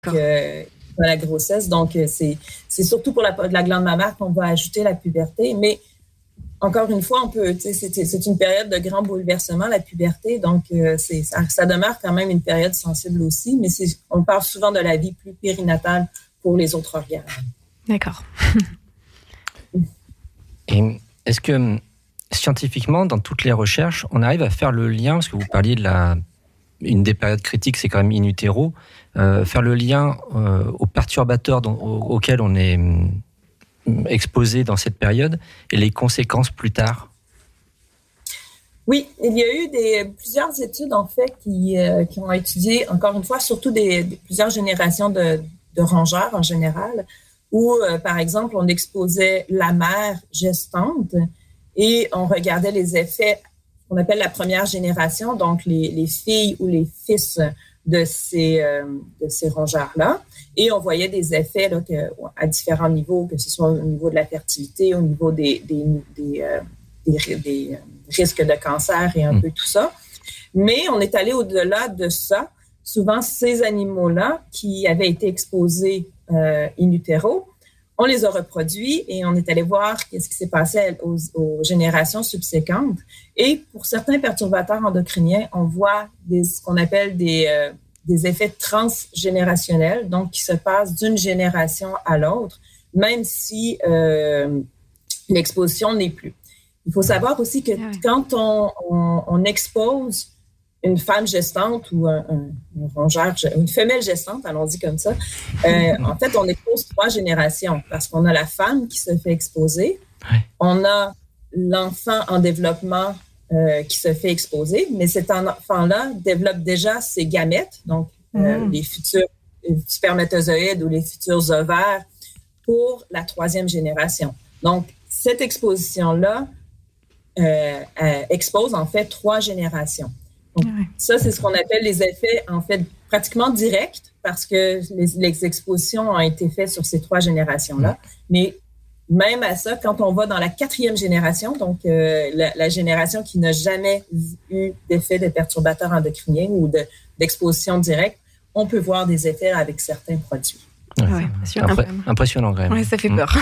la grossesse. Donc, c'est surtout pour la glande mammaire qu'on va ajouter la puberté. Mais encore une fois, c'est une période de grand bouleversement, la puberté. Donc, ça demeure quand même une période sensible aussi. Mais on parle souvent de la vie plus périnatale pour les autres organes. D'accord. Et est-ce que scientifiquement, dans toutes les recherches, on arrive à faire le lien, parce que vous parliez de une des périodes critiques, c'est quand même in utero, faire le lien aux perturbateurs auxquels on est exposé dans cette période et les conséquences plus tard? Oui, il y a eu plusieurs études, en fait, qui ont étudié, encore une fois, surtout plusieurs générations de rongeurs en général, où, par exemple, on exposait la mère gestante et on regardait les effets qu'on appelle la première génération, donc les filles ou les fils de ces rongeurs-là. Et on voyait des effets là, à différents niveaux, que ce soit au niveau de la fertilité, au niveau des risques de cancer et un peu tout ça. Mais on est allé au-delà de ça. Souvent, ces animaux-là qui avaient été exposés in utero, on les a reproduits et on est allé voir qu'est-ce qui s'est passé aux générations subséquentes. Et pour certains perturbateurs endocriniens, on voit ce qu'on appelle des effets transgénérationnels, donc qui se passent d'une génération à l'autre, même si l'exposition n'est plus. Il faut savoir aussi que quand on expose une femme gestante ou un rongeur, une femelle gestante, allons-y comme ça, en fait, on expose 3 générations parce qu'on a la femme qui se fait exposer, on a l'enfant en développement qui se fait exposer, mais cet enfant-là développe déjà ses gamètes, donc les futurs spermatozoïdes ou les futurs ovaires pour la 3e génération. Donc, cette exposition-là expose en fait 3 générations. Donc, ça, c'est ce qu'on appelle les effets, en fait, pratiquement directs parce que les expositions ont été faites sur ces 3 générations-là. Mais même à ça, quand on va dans la 4e génération, donc la génération qui n'a jamais eu d'effet de perturbateurs endocriniens ou d'exposition directe, on peut voir des effets avec certains produits. Impressionnant quand même. Ouais, ça fait peur.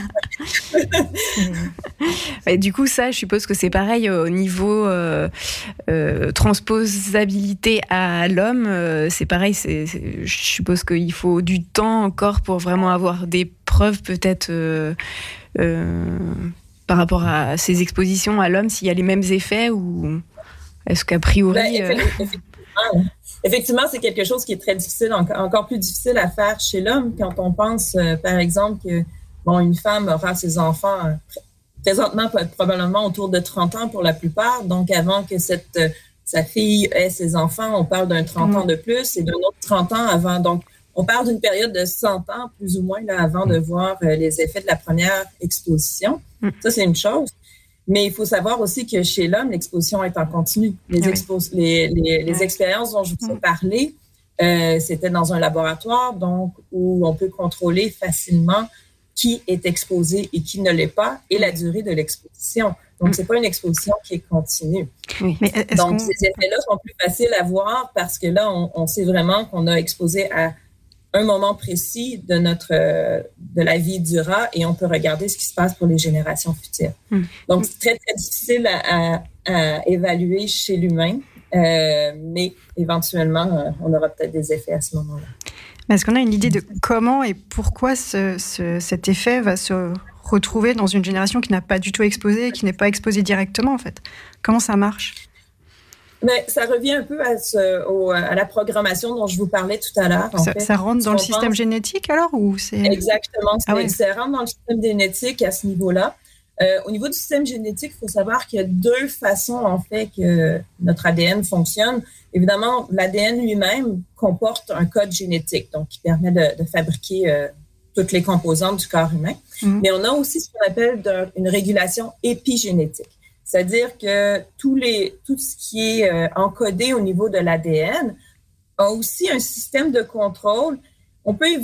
Et du coup, ça, je suppose que c'est pareil au niveau transposabilité à l'homme. C'est pareil. Je suppose qu'il faut du temps encore pour vraiment avoir des preuves peut-être par rapport à ces expositions à l'homme, s'il y a les mêmes effets ou est-ce qu'a priori... Effectivement, c'est quelque chose qui est très difficile, encore plus difficile à faire chez l'homme quand on pense, par exemple, que une femme aura ses enfants présentement probablement autour de 30 ans pour la plupart. Donc, avant que sa fille ait ses enfants, on parle d'un 30 ans de plus et d'un autre 30 ans avant. Donc, on parle d'une période de 100 ans, plus ou moins, là, avant de voir les effets de la première exposition. Ça, c'est une chose. Mais il faut savoir aussi que chez l'homme, l'exposition est en continu. Les expériences dont je vous ai parlé, c'était dans un laboratoire, donc où on peut contrôler facilement qui est exposé et qui ne l'est pas, et la durée de l'exposition. Donc, c'est pas une exposition qui est continue. Donc, ces effets-là sont plus faciles à voir parce que là, on sait vraiment qu'on a exposé à un moment précis de la vie du rat et on peut regarder ce qui se passe pour les générations futures. Donc, c'est très, très difficile à évaluer chez l'humain, mais éventuellement, on aura peut-être des effets à ce moment-là. Est-ce qu'on a une idée de comment et pourquoi cet effet va se retrouver dans une génération qui n'a pas du tout exposé et qui n'est pas exposée directement, en fait? Comment ça marche? Mais ça revient un peu à la programmation dont je vous parlais tout à l'heure. Ça rentre dans le système génétique alors ou c'est... Exactement, ça rentre dans le système génétique à ce niveau-là. Au niveau du système génétique, il faut savoir qu'il y a 2 façons en fait que notre ADN fonctionne. Évidemment, l'ADN lui-même comporte un code génétique, donc qui permet de fabriquer toutes les composantes du corps humain. Mais on a aussi ce qu'on appelle une régulation épigénétique. C'est-à-dire que tout ce qui est encodé au niveau de l'ADN a aussi un système de contrôle. On peut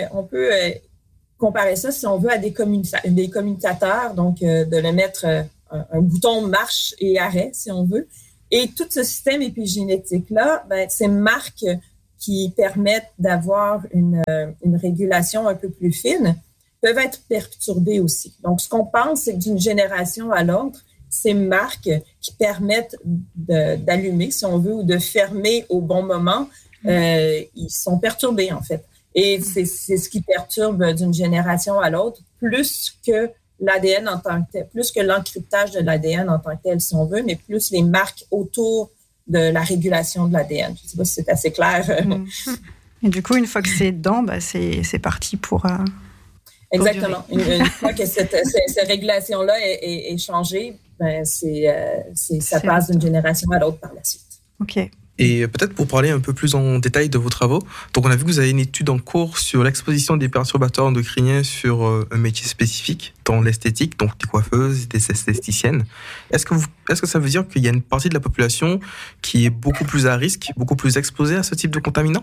comparer ça, si on veut, à des commutateurs, donc de le mettre un bouton marche et arrêt, si on veut. Et tout ce système épigénétique-là, ces marques qui permettent d'avoir une régulation un peu plus fine peuvent être perturbées aussi. Donc, ce qu'on pense, c'est que d'une génération à l'autre, ces marques qui permettent d'allumer, si on veut, ou de fermer au bon moment, ils sont perturbés, en fait. Et c'est ce qui perturbe d'une génération à l'autre, plus que l'ADN en tant que tel, plus que l'encryptage de l'ADN en tant que tel, si on veut, mais plus les marques autour de la régulation de l'ADN. Je ne sais pas si c'est assez clair. Et du coup, une fois que c'est dedans, c'est parti pour... Exactement. Une fois que cette régulation-là est changée, ça passe d'une génération à l'autre par la suite. OK. Et peut-être pour parler un peu plus en détail de vos travaux, donc on a vu que vous avez une étude en cours sur l'exposition des perturbateurs endocriniens sur un métier spécifique dans l'esthétique, donc des coiffeuses, des esthéticiennes. Est-ce que ça veut dire qu'il y a une partie de la population qui est beaucoup plus à risque, beaucoup plus exposée à ce type de contaminants?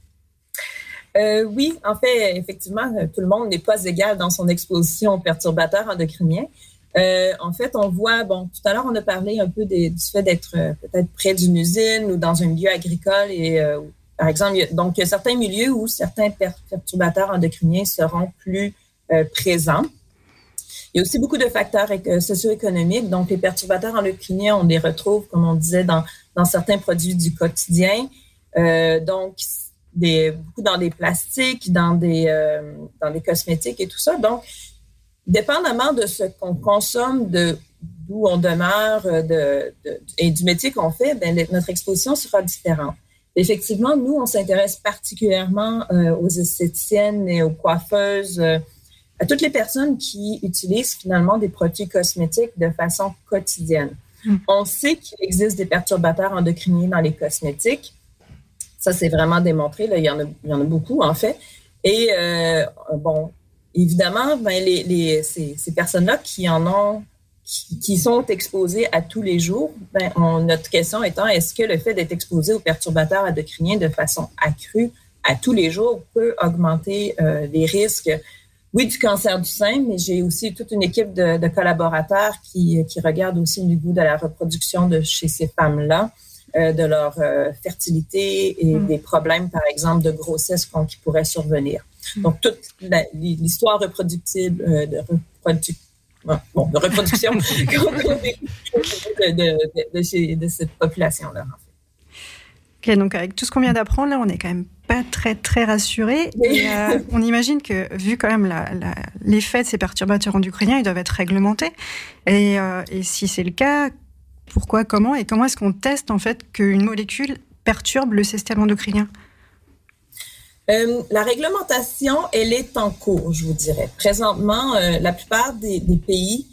Oui, en fait, effectivement, tout le monde n'est pas égal dans son exposition aux perturbateurs endocriniens. En fait, on voit, tout à l'heure, on a parlé un peu du fait d'être peut-être près d'une usine ou dans un milieu agricole. Et par exemple, il y a certains milieux où certains perturbateurs endocriniens seront plus présents. Il y a aussi beaucoup de facteurs socio-économiques. Donc, les perturbateurs endocriniens, on les retrouve, comme on disait, dans certains produits du quotidien. Donc, beaucoup dans des plastiques, dans des cosmétiques et tout ça. Donc, dépendamment de ce qu'on consomme, d'où on demeure et du métier qu'on fait, notre exposition sera différente. Effectivement, nous, on s'intéresse particulièrement aux esthéticiennes et aux coiffeuses, à toutes les personnes qui utilisent finalement des produits cosmétiques de façon quotidienne. On sait qu'il existe des perturbateurs endocriniens dans les cosmétiques. Ça, c'est vraiment démontré. Là, il y en a beaucoup, en fait. Et évidemment, ces personnes-là qui sont exposées à tous les jours, notre question étant, est-ce que le fait d'être exposé aux perturbateurs endocriniens de façon accrue à tous les jours peut augmenter les risques, oui, du cancer du sein, mais j'ai aussi toute une équipe de collaborateurs qui regardent aussi au niveau de la reproduction chez ces femmes-là, de leur fertilité et des problèmes, par exemple, de grossesse qui pourraient survenir. Donc, toute l'histoire reproductive, de reproduction de cette population-là, en fait. OK, donc avec tout ce qu'on vient d'apprendre, là, on n'est quand même pas très, très rassurés. Et on imagine que, vu quand même l'effet de ces perturbateurs endocriniens, ils doivent être réglementés. Et si c'est le cas, pourquoi, comment est-ce qu'on teste en fait qu'une molécule perturbe le système endocrinien? La réglementation, elle est en cours, je vous dirais. Présentement, la plupart des pays,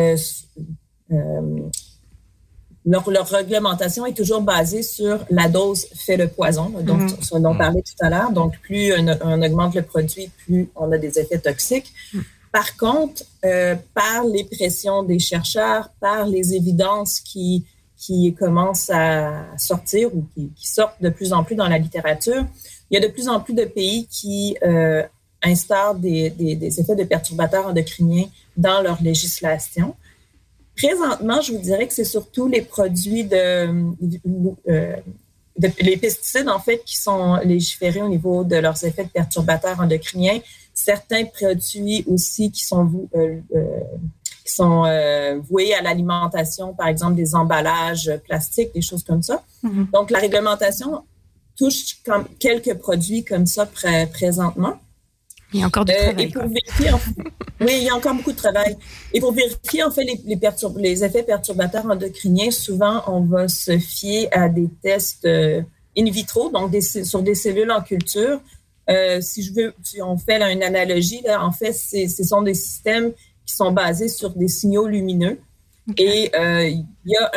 leur réglementation est toujours basée sur la dose fait le poison, dont on parlait tout à l'heure. Donc, plus on augmente le produit, plus on a des effets toxiques. Par contre, par les pressions des chercheurs, par les évidences qui commencent à sortir ou qui sortent de plus en plus dans la littérature, il y a de plus en plus de pays qui instaurent des effets de perturbateurs endocriniens dans leur législation. Présentement, je vous dirais que c'est surtout les produits les pesticides, en fait, qui sont légiférés au niveau de leurs effets de perturbateurs endocriniens. Certains produits aussi qui sont voués à l'alimentation, par exemple des emballages plastiques, des choses comme ça. Donc, la réglementation touche quelques produits comme ça présentement. Il y a encore du travail. Et pour vérifier, oui, il y a encore beaucoup de travail. Et pour vérifier, en fait, les effets perturbateurs endocriniens, souvent, on va se fier à des tests in vitro, donc sur des cellules en culture. Si on fait une analogie, là, en fait, ce sont des systèmes qui sont basés sur des signaux lumineux. Okay. Et il y a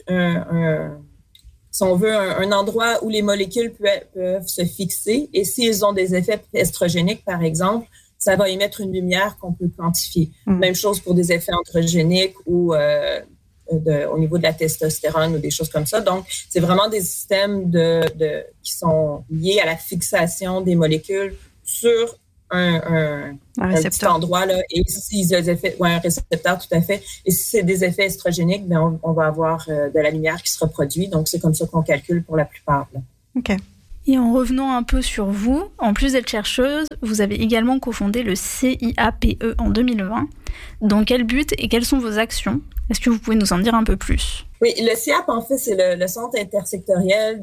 si on veut, un endroit où les molécules peuvent se fixer. Et s'ils ont des effets estrogéniques, par exemple, ça va émettre une lumière qu'on peut quantifier. Même chose pour des effets androgéniques ou au niveau de la testostérone ou des choses comme ça. Donc, c'est vraiment des systèmes qui sont liés à la fixation des molécules sur un petit endroit là. Et si des effets, un récepteur, tout à fait. Et si c'est des effets estrogéniques, on va avoir de la lumière qui se reproduit. Donc, c'est comme ça qu'on calcule pour la plupart. Là. OK. Et en revenant un peu sur vous, en plus d'être chercheuse, vous avez également cofondé le CIAPE en 2020. Dans quel but et quelles sont vos actions ? Est-ce que vous pouvez nous en dire un peu plus ? Oui, le CIAP, en fait, c'est le Centre intersectoriel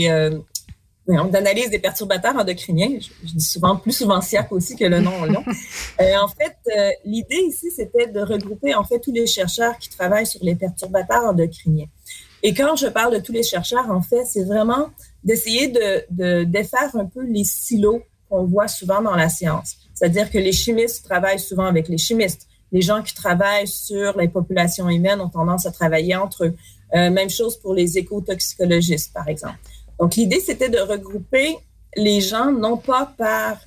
d'analyse des perturbateurs endocriniens. Je dis plus souvent CIAP aussi que le nom long. En fait, l'idée ici, c'était de regrouper en fait tous les chercheurs qui travaillent sur les perturbateurs endocriniens. Et quand je parle de tous les chercheurs, en fait, c'est vraiment d'essayer de défaire un peu les silos qu'on voit souvent dans la science. C'est-à-dire que les chimistes travaillent souvent avec les chimistes. Les gens qui travaillent sur les populations humaines ont tendance à travailler entre eux. Même chose pour les écotoxicologistes, par exemple. Donc, l'idée, c'était de regrouper les gens, non pas par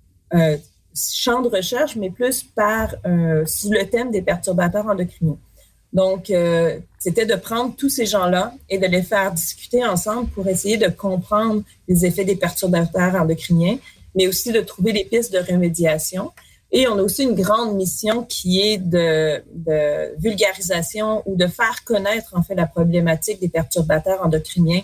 champ de recherche, mais plus par sous le thème des perturbateurs endocriniens. Donc, c'était de prendre tous ces gens-là et de les faire discuter ensemble pour essayer de comprendre les effets des perturbateurs endocriniens, mais aussi de trouver des pistes de remédiation. Et on a aussi une grande mission qui est de vulgarisation ou de faire connaître en fait la problématique des perturbateurs endocriniens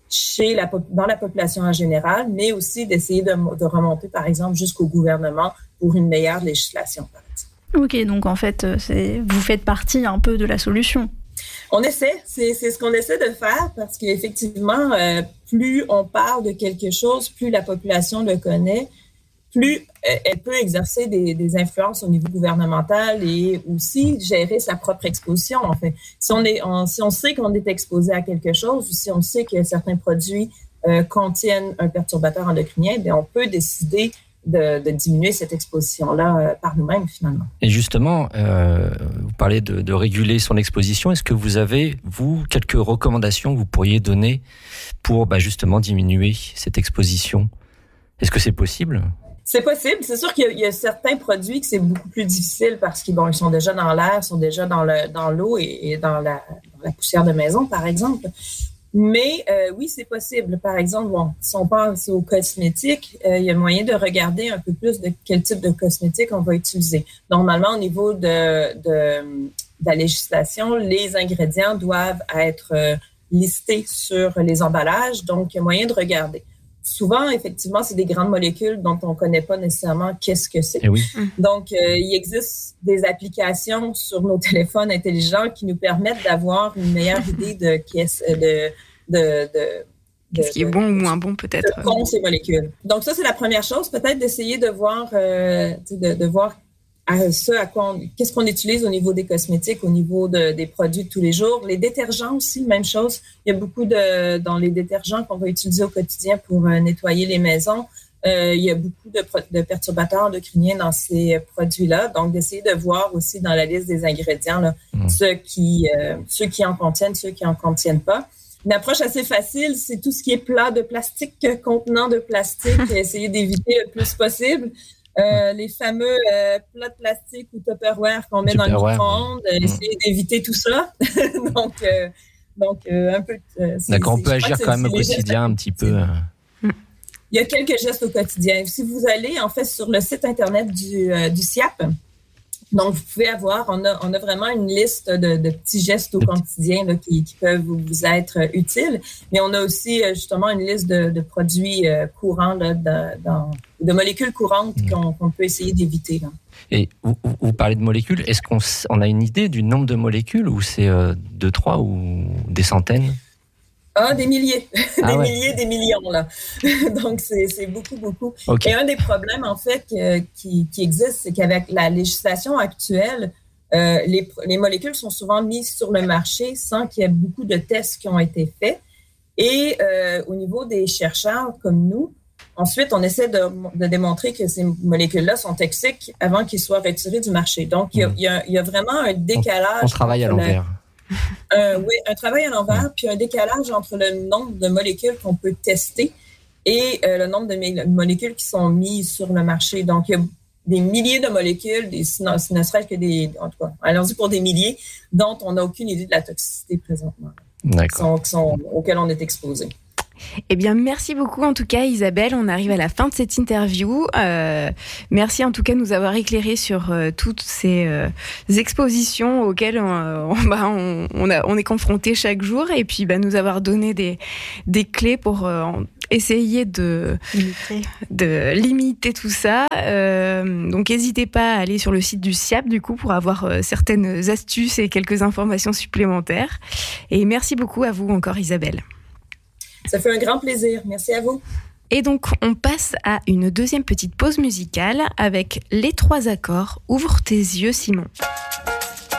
dans la population en général, mais aussi d'essayer de remonter, par exemple, jusqu'au gouvernement pour une meilleure législation, par exemple. Ok, donc en fait, vous faites partie un peu de la solution. On essaie, c'est ce qu'on essaie de faire parce qu'effectivement, plus on parle de quelque chose, plus la population le connaît, plus elle peut exercer des influences au niveau gouvernemental et aussi gérer sa propre exposition. En fait, si on sait qu'on est exposé à quelque chose ou si on sait que certains produits contiennent un perturbateur endocrinien, bien, on peut décider de diminuer cette exposition-là par nous-mêmes, finalement. Et justement, vous parlez de réguler son exposition. Est-ce que vous avez, vous, quelques recommandations que vous pourriez donner pour justement diminuer cette exposition ? Est-ce que c'est possible ? C'est possible. C'est sûr qu'il y a certains produits que c'est beaucoup plus difficile parce qu'ils sont déjà dans l'air, sont déjà dans l'eau et dans la poussière de maison, par exemple. Mais oui, c'est possible. Par exemple, si on pense aux cosmétiques, il y a moyen de regarder un peu plus de quel type de cosmétique on va utiliser. Normalement, au niveau de la législation, les ingrédients doivent être listés sur les emballages, donc il y a moyen de regarder. Souvent, effectivement, c'est des grandes molécules dont on ne connaît pas nécessairement qu'est-ce que c'est. Oui. Donc, il existe des applications sur nos téléphones intelligents qui nous permettent d'avoir une meilleure idée de qu'est-ce qui est bon ou moins bon, peut-être. De qu'ont ces molécules. Donc, ça, c'est la première chose. Peut-être d'essayer de voir, de voir qu'est-ce qu'on utilise au niveau des cosmétiques, au niveau des produits de tous les jours. Les détergents aussi, même chose. Il y a beaucoup dans les détergents qu'on va utiliser au quotidien pour nettoyer les maisons. Il y a beaucoup de perturbateurs endocriniens dans ces produits-là. Donc, d'essayer de voir aussi dans la liste des ingrédients là, ceux qui en contiennent, ceux qui en contiennent pas. Une approche assez facile, c'est tout ce qui est plat de plastique, contenant de plastique, essayer d'éviter le plus possible. Les fameux plats de plastique ou Tupperware qu'on met dans le micro-ondes, essayer d'éviter tout ça. donc, un peu... D'accord, on peut agir quand même au quotidien un petit peu. Il y a quelques gestes au quotidien. Si vous allez, en fait, sur le site Internet du CIAP, donc vous pouvez avoir, on a vraiment une liste de petits gestes au quotidien là, qui peuvent vous être utiles. Mais on a aussi justement une liste de produits courants, là, de molécules courantes qu'on peut essayer d'éviter. Là. Et vous parlez de molécules, est-ce qu'on a une idée du nombre de molécules ou c'est 2, 3 ou des centaines ? Des milliers. Milliers, des millions, là. Donc, c'est beaucoup, beaucoup. Okay. Et un des problèmes, en fait, qui existe, c'est qu'avec la législation actuelle, les molécules sont souvent mises sur le marché sans qu'il y ait beaucoup de tests qui ont été faits. Et au niveau des chercheurs comme nous, ensuite, on essaie de démontrer que ces molécules-là sont toxiques avant qu'ils soient retirés du marché. Donc, il y a vraiment un décalage. On travaille à l'envers. Oui, un travail à l'envers, puis un décalage entre le nombre de molécules qu'on peut tester et le nombre de molécules qui sont mises sur le marché. Donc, il y a des milliers de molécules, ne serait-ce que en tout cas, allons-y pour des milliers, dont on n'a aucune idée de la toxicité présentement. D'accord. Auxquelles on est exposé. Eh bien, merci beaucoup en tout cas Isabelle, on arrive à la fin de cette interview. Merci en tout cas de nous avoir éclairé sur toutes ces expositions auxquelles on est confronté chaque jour et puis nous avoir donné des clés pour essayer de limiter tout ça. Donc n'hésitez pas à aller sur le site du SIAP du coup pour avoir certaines astuces et quelques informations supplémentaires. Et merci beaucoup à vous encore Isabelle. Ça fait un grand plaisir. Merci à vous. Et donc on passe à une deuxième petite pause musicale avec les 3 accords. Ouvre tes yeux Simon.